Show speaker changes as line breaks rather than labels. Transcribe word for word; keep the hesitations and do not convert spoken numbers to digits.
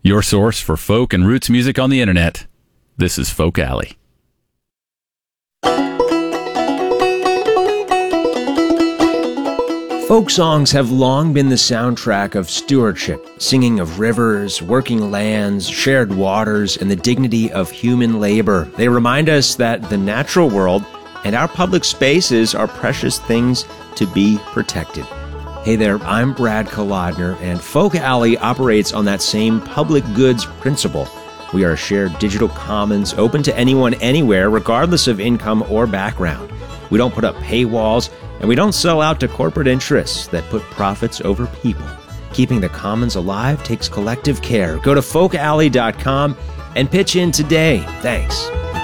your source for folk and roots music on the internet. This is Folk Alley.
Folk songs have long been the soundtrack of stewardship, singing of rivers, working lands, shared waters, and the dignity of human labor. They remind us that the natural world and our public spaces are precious things to be protected. Hey there, I'm Brad Kolodner, and Folk Alley operates on that same public goods principle. We are a shared digital commons open to anyone, anywhere, regardless of income or background. We don't put up paywalls, and we don't sell out to corporate interests that put profits over people. Keeping the commons alive takes collective care. Go to folk alley dot com and pitch in today. Thanks.